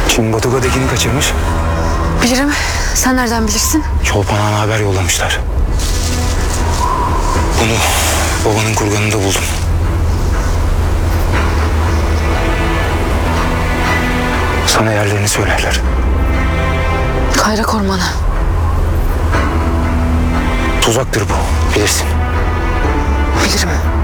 Şimdi Batu Gadekini kaçırmış. Bilirim. Sen nereden bilirsin? Çolpan Ağa'na haber yollamışlar. Bunu babanın kurganında buldum. Sana yerlerini söylerler. Kayrak Ormanı. Tuzaktır bu, bilirsin. Bilirim.